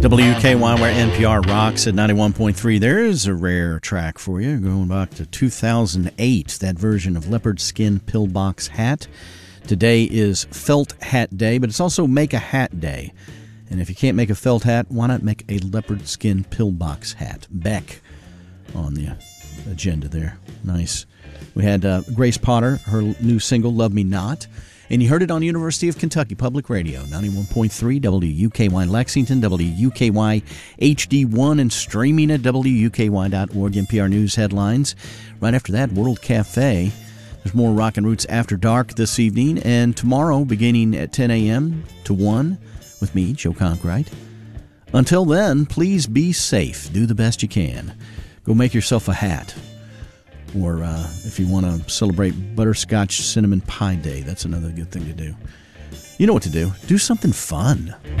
WKY, where NPR rocks at 91.3. There's a rare track for you, going back to 2008, that version of Leopard Skin Pillbox Hat. Today is Felt Hat Day, but it's also Make a Hat Day. And if you can't make a felt hat, why not make a leopard skin pillbox hat? Beck on the agenda there. Nice. We had Grace Potter, her new single, Love Me Not. And you heard it on University of Kentucky Public Radio, 91.3 WUKY Lexington, WUKY HD1, and streaming at WUKY.org. NPR News headlines. Right after that, World Cafe. There's more Rockin' Roots After Dark this evening, and tomorrow beginning at 10 a.m. to 1 with me, Joe Conkright. Until then, please be safe. Do the best you can. Go make yourself a hat. Or if you want to celebrate Butterscotch Cinnamon Pie Day, that's another good thing to do. You know what to do. Do something fun.